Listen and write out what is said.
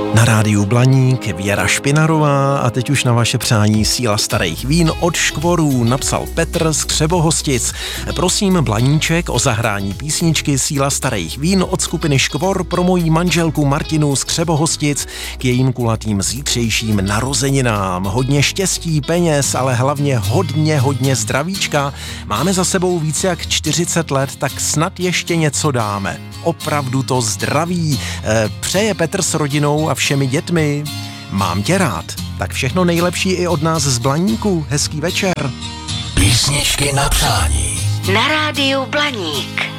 Na rádiu Blaník Věra Špinarová a teď už na vaše přání Síla starých vín od Škvorů napsal Petr z Křebohostic. Prosím Blaníček o zahrání písničky Síla starých vín od skupiny Škvor pro mojí manželku Martinu z Křebohostic k jejím kulatým zítřejším narozeninám. Hodně štěstí, peněz, ale hlavně hodně zdravíčka. Máme za sebou více jak 40 let, tak snad ještě něco dáme. Opravdu to zdraví. Přeje Petr s rodinou a všemi dětmi. Mám tě rád. Tak všechno nejlepší i od nás z Blaníku. Hezký večer. Písničky na přání. Na rádiu Blaník.